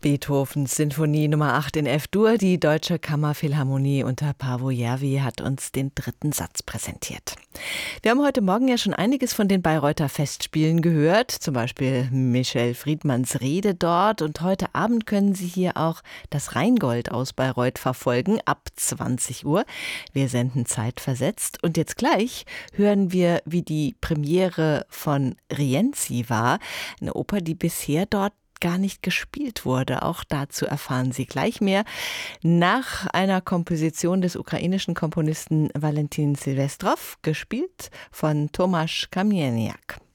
Beethovens Sinfonie Nummer 8 in F-Dur. Die Deutsche Kammerphilharmonie unter Paavo Järvi hat uns den dritten Satz präsentiert. Wir haben heute Morgen ja schon einiges von den Bayreuther Festspielen gehört, zum Beispiel Michel Friedmanns Rede dort. Und heute Abend können Sie hier auch das Rheingold aus Bayreuth verfolgen, ab 20 Uhr. Wir senden zeitversetzt. Und jetzt gleich hören wir, wie die Premiere von Rienzi war, eine Oper, die bisher dort gar nicht gespielt wurde. Auch dazu erfahren Sie gleich mehr nach einer Komposition des ukrainischen Komponisten Valentin Silvestrov, gespielt von Tomasz Kamieniak.